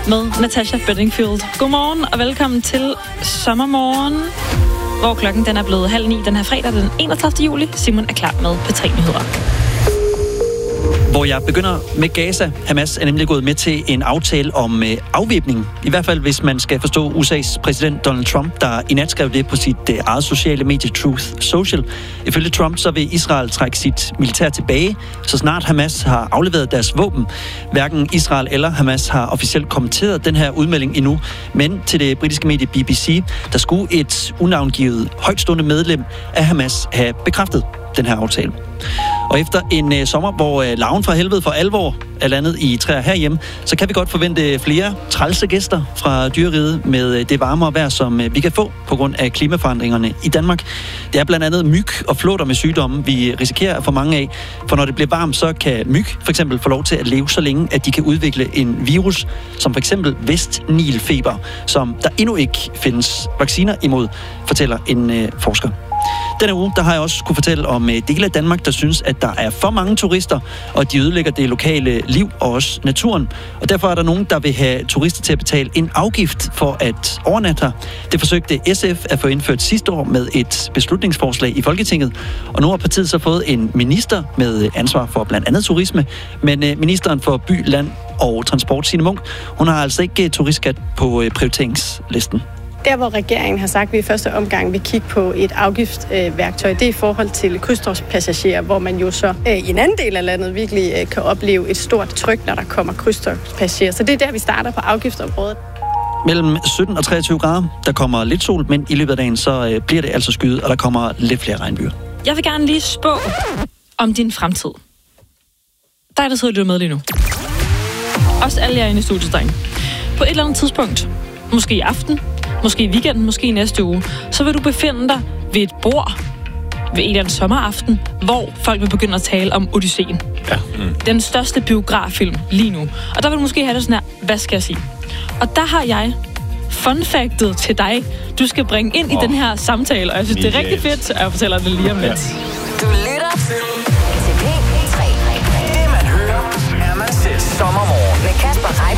med Natasha Bedingfield. Godmorgen og velkommen til Sommermorgen, hvor klokken den er blevet 8:30 den her fredag den 31. juli. Simon er klar med P3-nyheder. Hvor jeg begynder med Gaza. Hamas er nemlig gået med til en aftale om afvæbning. I hvert fald, hvis man skal forstå USA's præsident Donald Trump, der i nat skrev det på sit eget sociale medie Truth Social. Ifølge Trump, så vil Israel trække sit militær tilbage, så snart Hamas har afleveret deres våben. Hverken Israel eller Hamas har officielt kommenteret den her udmelding endnu, men til det britiske medie BBC, der skulle et unavngivet højtstående medlem af Hamas have bekræftet den her aftale. Og efter en sommer, hvor larven fra helvede for alvor er landet i træer herhjemme, så kan vi godt forvente flere trælse gæster fra dyreriget med det varmere vejr, som vi kan få på grund af klimaforandringerne i Danmark. Det er blandt andet myg og flåtter med sygdomme, vi risikerer at få mange af. For når det bliver varmt, så kan myg for eksempel få lov til at leve så længe, at de kan udvikle en virus, som for eksempel Vestnilfeber, som der endnu ikke findes vacciner imod, fortæller en forsker. Denne uge, der har jeg også kunne fortælle om dele af Danmark, der synes, at der er for mange turister, og de ødelægger det lokale liv og også naturen. Og derfor er der nogen, der vil have turister til at betale en afgift for at overnatte her. Det forsøgte SF at få indført sidste år med et beslutningsforslag i Folketinget. Og nu har partiet så fået en minister med ansvar for blandt andet turisme. Men ministeren for by, land og transport, Signe Munk, hun har altså ikke turistskat på prioriteringslisten. Der, hvor regeringen har sagt, at vi i første omgang vil kigge på et afgiftsværktøj, det er i forhold til krydstogtspassagerer, hvor man jo så i en anden del af landet virkelig kan opleve et stort tryk, når der kommer krydstogtspassagerer. Så det er der, vi starter på afgiftsområdet. Mellem 17 og 23 grader, der kommer lidt sol, men i løbet af dagen, så bliver det altså skyet, og der kommer lidt flere regnbyger. Jeg vil gerne lige spå om din fremtid. Dig, der sidder og lytter med lige nu. Også alle jer inde i studiet, drenge. På et eller andet tidspunkt, måske i aften, måske i weekenden, måske i næste uge, så vil du befinde dig ved et bord ved en eller anden sommeraften, hvor folk vil begynde at tale om Odysseen. Ja. Den største biograffilm lige nu. Og der vil du måske have det sådan her, hvad skal jeg sige? Og der har jeg funfactet til dig, du skal bringe ind i den her samtale, og jeg synes, det er rigtig fedt, og jeg fortæller det lige om lidt. Du lytter til P3. Det man hører, er man selv. Sommermorgen med Kasper Reiber.